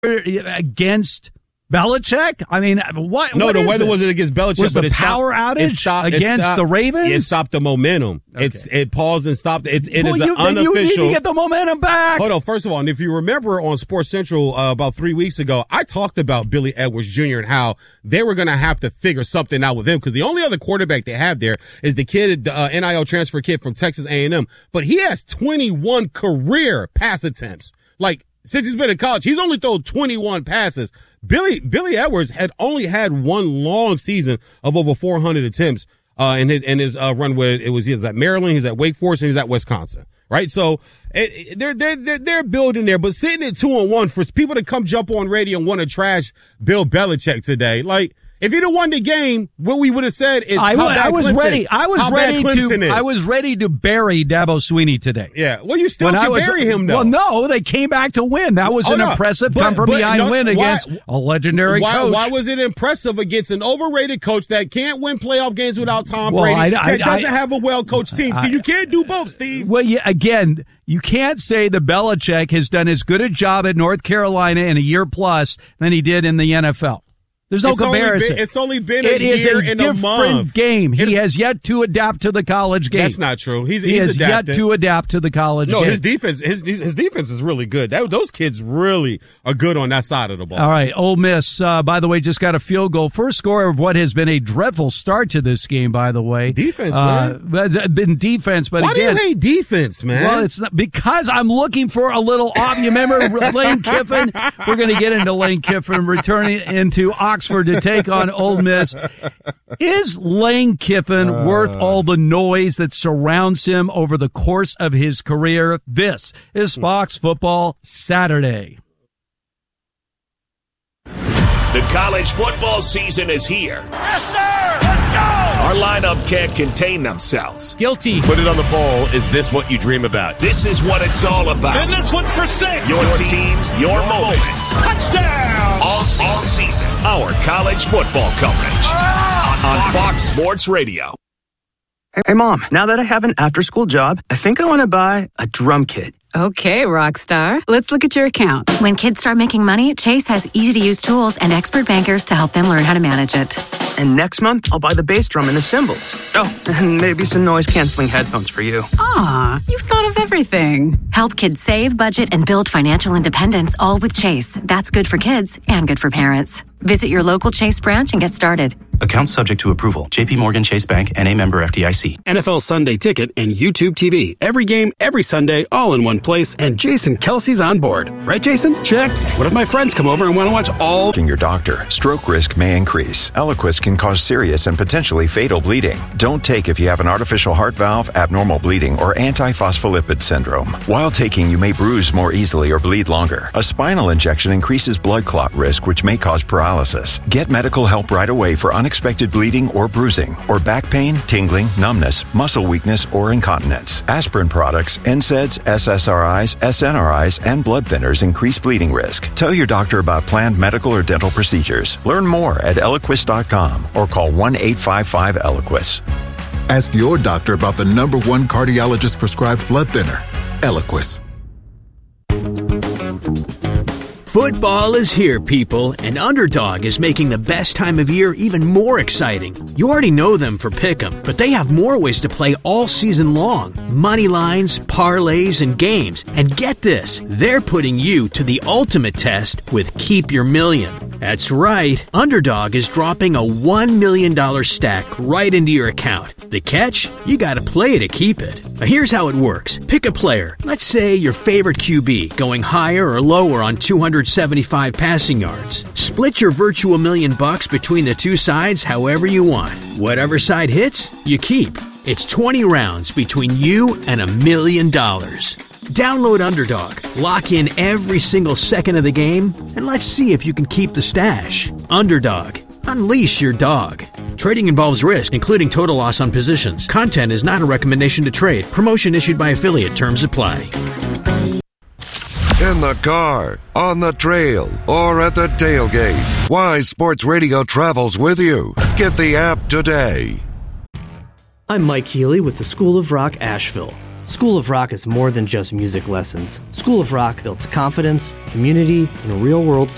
against Belichick? I mean, what? No, what the is weather it? wasn't against Belichick. Was but the it power outage against the Ravens? It stopped the momentum. Okay. It paused and stopped. It is an unofficial. You need to get the momentum back. Hold on. First of all, and if you remember on Sports Central about 3 weeks ago, I talked about Billy Edwards Jr. and how they were going to have to figure something out with him because the only other quarterback they have there is the kid, the NIL transfer kid from Texas A&M. But he has 21 career pass attempts. Like, since he's been in college, he's only thrown 21 passes. Billy Edwards had only had one long season of over 400 attempts in his run where he was at Maryland, he was at Wake Forest, and he's at Wisconsin. Right, so they're building there, but sitting at 2-1 for people to come jump on radio and want to trash Bill Belichick today, like. If he'd have won the game, what we would have said is I was ready to bury Dabo Swinney today. Yeah, well, you still can bury him though. Well, no, they came back to win. That was an impressive come-from-behind win against a legendary coach. Why was it impressive against an overrated coach that can't win playoff games without Tom Brady? That doesn't have a well-coached team. So you can't do both, Steve. Well, again, you can't say that Belichick has done as good a job at North Carolina in a year plus than he did in the NFL. There's no comparison. It's only been a year and a month. It is a different game. He has yet to adapt to the college game. That's not true. He has adapted. Yet to adapt to the college game. No, his defense is really good. Those kids really are good on that side of the ball. All right, Ole Miss, by the way, just got a field goal. First score of what has been a dreadful start to this game, by the way. Defense, man. It's been defense, but why again. Why do you hate defense, man? Well, it's not because I'm looking for a little off. You remember Lane Kiffin? We're going to get into Lane Kiffin returning into Oxford to take on Ole Miss. Is Lane Kiffin worth all the noise that surrounds him over the course of his career? This is Fox Football Saturday. The college football season is here. Yes, sir! Let's go! Our lineup can't contain themselves. Guilty. Put it on the poll. Is this what you dream about? This is what it's all about. And this one's for 6. Your teams, your moments. Touchdown! All season. Our college football coverage on Fox Sports Radio. Hey, Mom, now that I have an after-school job, I think I want to buy a drum kit. Okay, Rockstar. Let's look at your account. When kids start making money, Chase has easy-to-use tools and expert bankers to help them learn how to manage it. And next month, I'll buy the bass drum and the cymbals. Oh, and maybe some noise-canceling headphones for you. Aw, you've thought of everything. Help kids save, budget, and build financial independence, all with Chase. That's good for kids and good for parents. Visit your local Chase branch and get started. Account subject to approval. J.P. Morgan Chase Bank, N.A. member FDIC. NFL Sunday Ticket and YouTube TV. Every game, every Sunday, all in one place. And Jason Kelsey's on board. Right, Jason? Check. What if my friends come over and want to watch all... Your doctor. Stroke risk may increase. Eliquis can cause serious and potentially fatal bleeding. Don't take if you have an artificial heart valve, abnormal bleeding, or antiphospholipid syndrome. While taking, you may bruise more easily or bleed longer. A spinal injection increases blood clot risk, which may cause paralysis. Get medical help right away for unexpected bleeding or bruising, or back pain, tingling, numbness, muscle weakness, or incontinence. Aspirin products, NSAIDs, SSRIs, SNRIs, and blood thinners increase bleeding risk. Tell your doctor about planned medical or dental procedures. Learn more at Eliquis.com or call 1-855-ELIQUIS. Ask your doctor about the #1 cardiologist prescribed blood thinner, Eliquis. Football is here, people, and Underdog is making the best time of year even more exciting. You already know them for Pick'em, but they have more ways to play all season long. Money lines, parlays, and games. And get this, they're putting you to the ultimate test with Keep Your Million. That's right, Underdog is dropping a $1 million stack right into your account. The catch? You gotta play to keep it. Now here's how it works. Pick a player. Let's say your favorite QB, going higher or lower on 275 passing yards. Split your virtual $1 million between the two sides however you want. Whatever side hits, you keep. It's 20 rounds between you and $1 million. Download Underdog, lock in every single second of the game, and let's see if you can keep the stash. Underdog. Unleash your dog. Trading involves risk, including total loss on positions. Content is not a recommendation to trade. Promotion issued by affiliate. Terms apply. In the car, on the trail, or at the tailgate, Wise Sports Radio travels with you. Get the app today. I'm Mike Healy with the School of Rock Asheville. School of Rock is more than just music lessons. School of Rock builds confidence, community, and real-world